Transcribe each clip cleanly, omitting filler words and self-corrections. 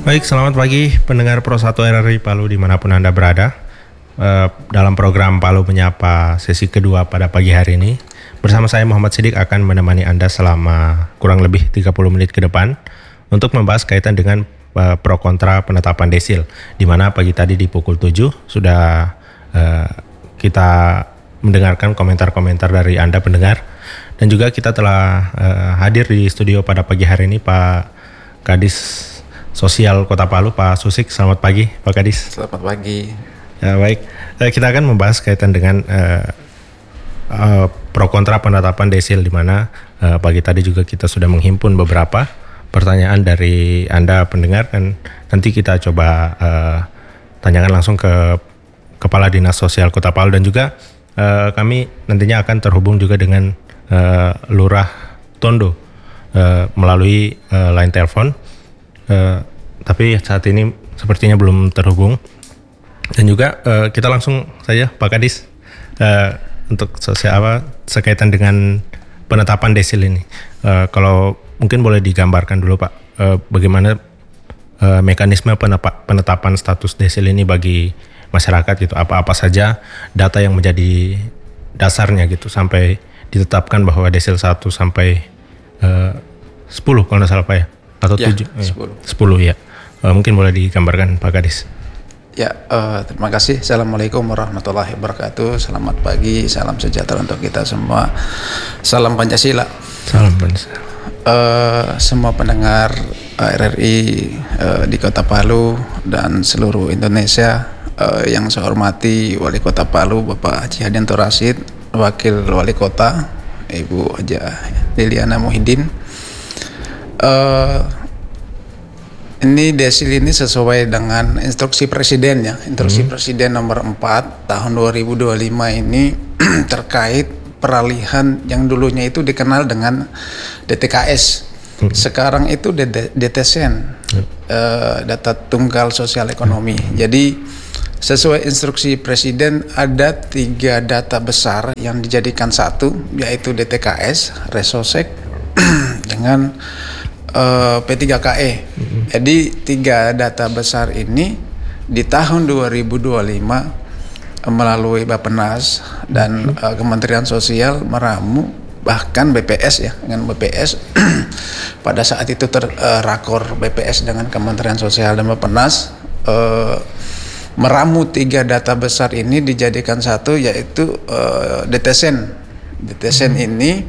Baik, selamat pagi pendengar Pro 1 RRI Palu dimanapun Anda berada. Dalam program Palu Menyapa sesi kedua pada pagi hari ini, bersama saya Muhammad Siddiq akan menemani Anda selama kurang lebih 30 menit ke depan untuk membahas kaitan dengan pro kontra penetapan desil, di mana pagi tadi di pukul 7 sudah kita mendengarkan komentar-komentar dari Anda pendengar, dan juga kita telah hadir di studio pada pagi hari ini Pak Kadis Sosial Kota Palu, Pak Susik. Selamat pagi Pak Kadis. Selamat pagi. Ya, baik, kita akan membahas kaitan dengan pro kontra penetapan desil, di mana pagi tadi juga kita sudah menghimpun beberapa pertanyaan dari Anda pendengar, dan nanti kita coba tanyakan langsung ke Kepala Dinas Sosial Kota Palu, dan juga kami nantinya akan terhubung juga dengan Lurah Tondo melalui line telepon. Tapi saat ini sepertinya belum terhubung. Dan juga kita langsung saja Pak Kadis untuk sekaitan dengan penetapan desil ini. Kalau mungkin boleh digambarkan dulu Pak, bagaimana mekanisme penetapan status desil ini bagi masyarakat gitu. Apa-apa saja data yang menjadi dasarnya gitu sampai ditetapkan bahwa desil 1 sampai 10 kalau tidak salah Pak ya, atau 7 10 ya. Mungkin boleh digambarkan Pak Kadis. Ya, terima kasih. Assalamualaikum warahmatullahi wabarakatuh. Selamat pagi, salam sejahtera untuk kita semua. Salam Pancasila. Salam Pancasila. Semua pendengar RRI di Kota Palu dan seluruh Indonesia, yang saya hormati Wali Kota Palu Bapak Haji Hadianto Rashid, Wakil Wali Kota Ibu Haja Liliana Muhyiddin. Ini desil ini sesuai dengan instruksi Presiden ya, instruksi Presiden nomor 4 tahun 2025 ini terkait peralihan yang dulunya itu dikenal dengan DTKS. Sekarang itu DTSEN, data tunggal sosial ekonomi. Jadi sesuai instruksi Presiden ada 3 data besar yang dijadikan satu, yaitu DTKS, Resosek dengan P3KE. Jadi 3 data besar ini di tahun 2025 melalui Bappenas dan Kementerian Sosial meramu, bahkan BPS ya, dengan BPS pada saat itu rakor BPS dengan Kementerian Sosial dan Bappenas meramu 3 data besar ini dijadikan satu, yaitu DTSEN. DTSEN ini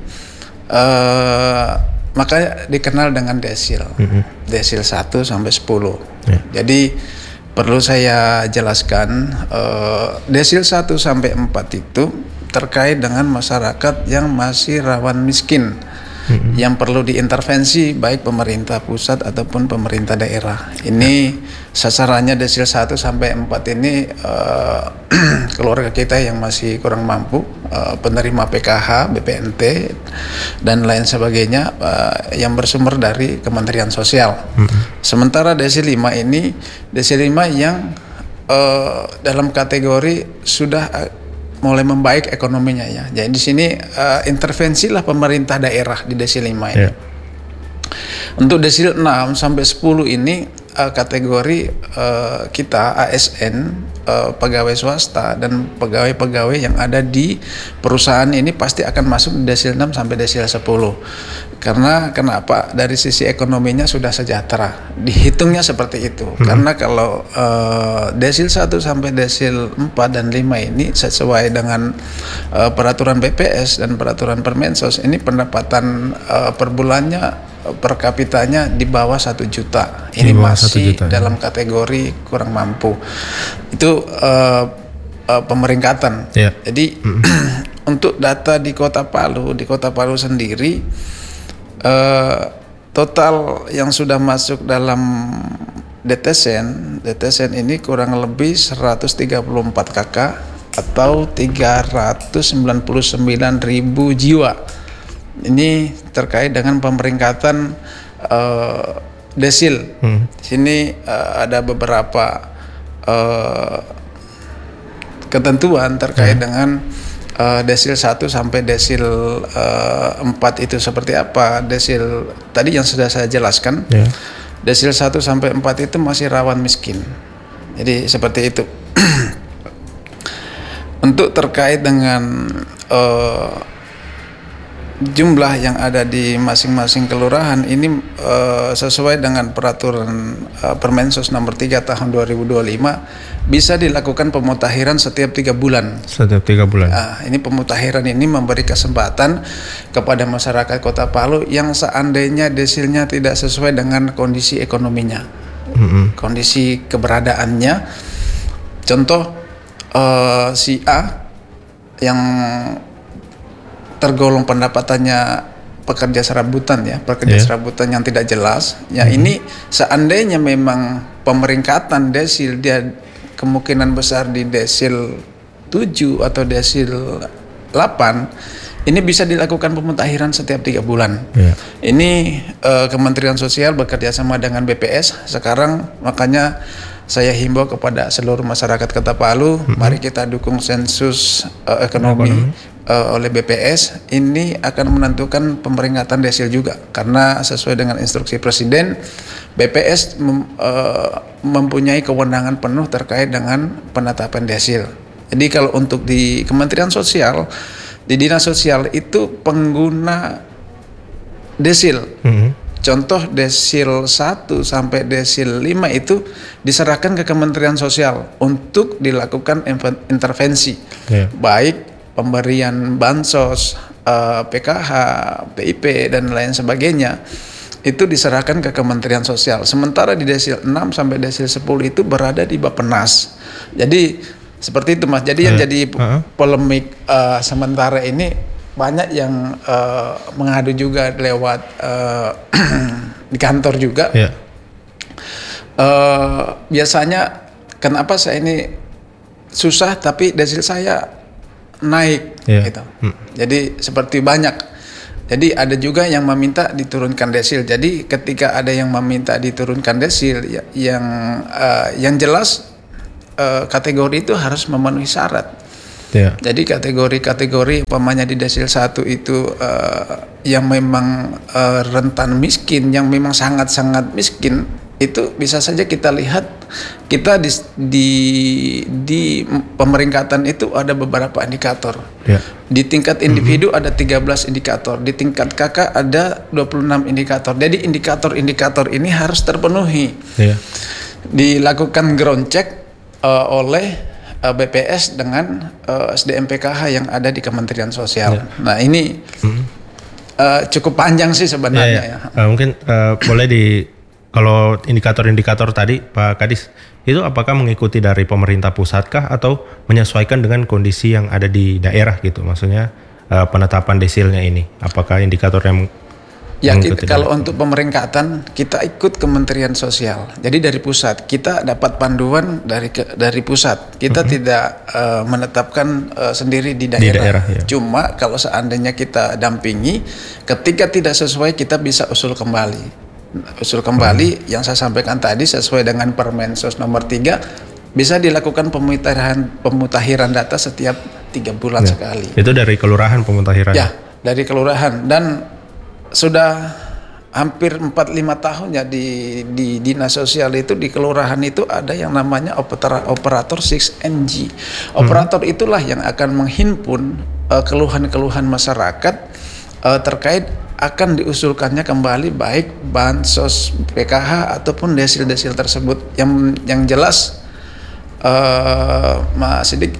makanya dikenal dengan desil. Desil 1 sampai 10. Jadi perlu saya jelaskan, desil 1 sampai 4 itu terkait dengan masyarakat yang masih rawan miskin, yang perlu diintervensi baik pemerintah pusat ataupun pemerintah daerah. Ini sasarannya desil 1 sampai 4 ini keluarga kita yang masih kurang mampu, penerima PKH, BPNT dan lain sebagainya, yang bersumber dari Kementerian Sosial. Sementara desil 5 ini desil 5 yang dalam kategori sudah mulai membaik ekonominya ya. Jadi di sini intervensilah pemerintah daerah di desil 5 ini. Untuk desil 6 sampai 10 ini kategori kita ASN, pegawai swasta dan pegawai-pegawai yang ada di perusahaan ini pasti akan masuk di desil 6 sampai desil 10. Karena kenapa? Dari sisi ekonominya sudah sejahtera. Dihitungnya seperti itu. Karena kalau desil 1 sampai desil 4 dan 5 ini sesuai dengan peraturan BPS dan peraturan Permensos, ini pendapatan per bulannya per kapitanya di bawah 1 juta. Ini masih dalam kategori kurang mampu. Itu pemeringkatan. Jadi untuk data di Kota Palu sendiri, total yang sudah masuk dalam DTSEN ini kurang lebih 134 KK atau 399.000 jiwa. Ini terkait dengan pemeringkatan desil. Sini ada beberapa ketentuan terkait dengan desil 1 sampai desil 4 itu seperti apa. Desil tadi yang sudah saya jelaskan, Desil 1 sampai 4 itu masih rawan miskin. Jadi seperti itu. Untuk terkait dengan jumlah yang ada di masing-masing kelurahan ini sesuai dengan peraturan Permensos nomor 3 tahun 2025 bisa dilakukan pemutakhiran setiap 3 bulan. Setiap 3 bulan. Ini pemutakhiran ini memberi kesempatan kepada masyarakat Kota Palu yang seandainya desilnya tidak sesuai dengan kondisi ekonominya, kondisi keberadaannya. Contoh si A yang tergolong pendapatannya pekerja serabutan ya, serabutan yang tidak jelas. Ya ini seandainya memang pemeringkatan desil dia kemungkinan besar di desil 7 atau desil 8, ini bisa dilakukan pemutakhiran setiap 3 bulan. Ini Kementerian Sosial bekerja sama dengan BPS sekarang, makanya saya himbau kepada seluruh masyarakat Kota Palu, mari kita dukung sensus ekonomi oleh BPS. Ini akan menentukan pemeringkatan desil juga, karena sesuai dengan instruksi Presiden, BPS mempunyai kewenangan penuh terkait dengan penetapan desil. Jadi kalau untuk di Kementerian Sosial, di Dinas Sosial itu pengguna desil. Contoh desil 1 sampai desil 5 itu diserahkan ke Kementerian Sosial untuk dilakukan intervensi, baik pemberian bansos, PKH, PIP dan lain sebagainya, itu diserahkan ke Kementerian Sosial. Sementara di desil 6 sampai desil 10 itu berada di Bappenas. Jadi seperti itu Mas. Jadi yang jadi polemik sementara ini banyak yang mengadu juga lewat di kantor juga. Biasanya kenapa saya ini susah tapi desil saya naik gitu. Jadi seperti banyak. Jadi ada juga yang meminta diturunkan desil. Jadi ketika ada yang meminta diturunkan desil, yang jelas kategori itu harus memenuhi syarat. Jadi kategori umpamanya di desil 1 itu yang memang rentan miskin, yang memang sangat-sangat miskin, itu bisa saja kita lihat kita di pemeringkatan itu ada beberapa indikator. Di tingkat individu ada 13 indikator, di tingkat KK ada 26 indikator. Jadi indikator-indikator ini harus terpenuhi. Dilakukan ground check oleh BPS dengan SDM PKH yang ada di Kementerian Sosial. Nah ini cukup panjang sih sebenarnya. Mungkin boleh kalau indikator-indikator tadi Pak Kadis, itu apakah mengikuti dari pemerintah pusat kah atau menyesuaikan dengan kondisi yang ada di daerah gitu? Maksudnya penetapan desilnya ini, apakah indikator yang kalau untuk pemeringkatan kita ikut Kementerian Sosial. Jadi dari pusat kita dapat panduan dari pusat. Kita tidak menetapkan sendiri di daerah. Cuma kalau seandainya kita dampingi, ketika tidak sesuai kita bisa usul kembali. Yang saya sampaikan tadi sesuai dengan Permensos nomor 3 bisa dilakukan pemutakhiran data setiap 3 bulan sekali. Itu dari kelurahan pemutahiran? Ya, dari kelurahan. Dan sudah hampir 4-5 tahun ya di Dinas Sosial itu, di kelurahan itu ada yang namanya operator 6NG. Operator itulah yang akan menghimpun keluhan-keluhan masyarakat terkait akan diusulkannya kembali baik bansos PKH ataupun desil-desil tersebut. Yang jelas Mas Sidik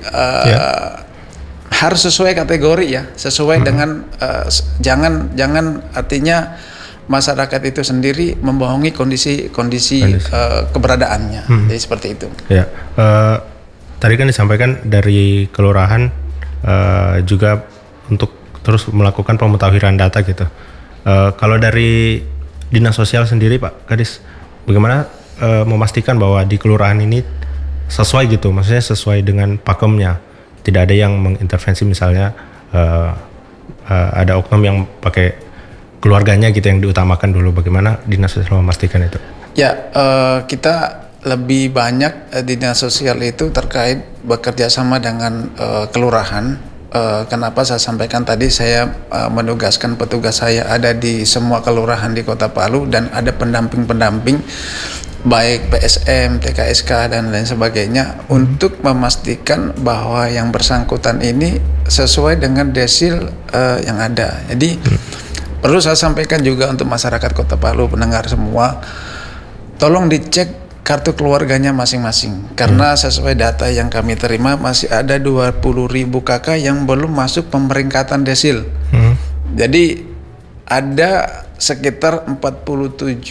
harus sesuai kategori ya, sesuai dengan jangan artinya masyarakat itu sendiri membohongi kondisi keberadaannya. Jadi seperti itu. Tadi kan disampaikan dari kelurahan juga untuk terus melakukan pemutakhiran data gitu. Kalau dari Dinas Sosial sendiri Pak Kadis, bagaimana memastikan bahwa di kelurahan ini sesuai gitu, maksudnya sesuai dengan pakemnya? Tidak ada yang mengintervensi, misalnya ada oknum yang pakai keluarganya gitu yang diutamakan dulu. Bagaimana Dinas Sosial memastikan itu? Kita lebih banyak Dinas Sosial itu terkait bekerja sama dengan kelurahan kenapa saya sampaikan tadi saya menugaskan petugas saya ada di semua kelurahan di Kota Palu dan ada pendamping-pendamping baik PSM, TKSK dan lain sebagainya untuk memastikan bahwa yang bersangkutan ini sesuai dengan desil yang ada. Jadi perlu saya sampaikan juga untuk masyarakat Kota Palu, pendengar semua, tolong dicek kartu keluarganya masing-masing karena sesuai data yang kami terima masih ada 20.000 kakak yang belum masuk pemeringkatan desil. Jadi ada sekitar 47.000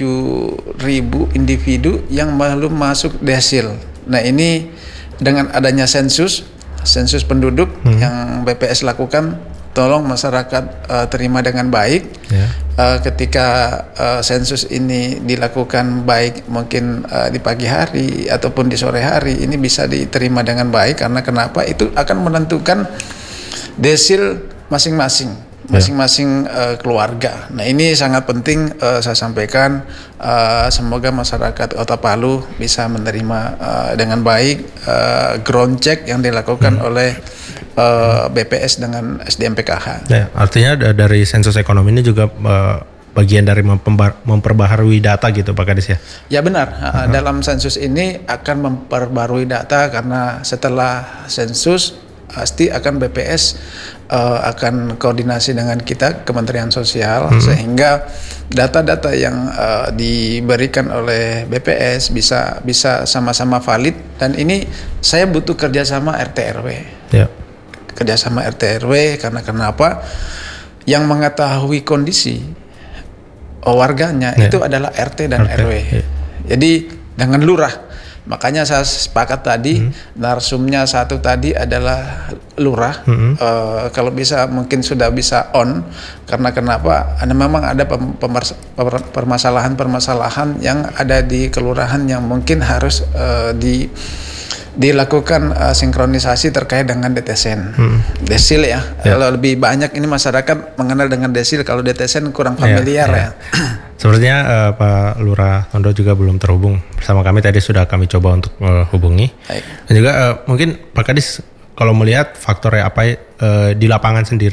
individu yang belum masuk desil. Nah ini dengan adanya sensus penduduk yang BPS lakukan, tolong masyarakat terima dengan baik. Ketika sensus ini dilakukan baik mungkin di pagi hari ataupun di sore hari, ini bisa diterima dengan baik karena kenapa? Itu akan menentukan desil masing-masing keluarga. Nah ini sangat penting saya sampaikan, semoga masyarakat Kota Palu bisa menerima dengan baik ground check yang dilakukan oleh BPS dengan SDM PKH. Ya, artinya dari sensus ekonomi ini juga bagian dari memperbaharui data gitu Pak Kadis ya? Ya benar, dalam sensus ini akan memperbarui data karena setelah sensus pasti akan BPS akan koordinasi dengan kita Kementerian Sosial sehingga data-data yang diberikan oleh BPS bisa sama-sama valid dan ini saya butuh kerjasama RT RW. Ya. Kerjasama RT RW karena kenapa? Yang mengetahui kondisi warganya itu adalah RT dan RW. Jadi dengan lurah. Makanya saya sepakat tadi narsumnya satu tadi adalah lurah. Kalau bisa mungkin sudah bisa on karena kenapa? Memang ada permasalahan-permasalahan yang ada di kelurahan yang mungkin harus dilakukan sinkronisasi terkait dengan DTSN, desil ya. Kalau lebih banyak ini masyarakat mengenal dengan desil, kalau DTSN kurang familiar ya. Sepertinya Pak Lurah Tondo juga belum terhubung bersama kami. Tadi sudah kami coba untuk hubungi. Dan juga mungkin Pak Kadis kalau melihat faktornya apa di lapangan sendiri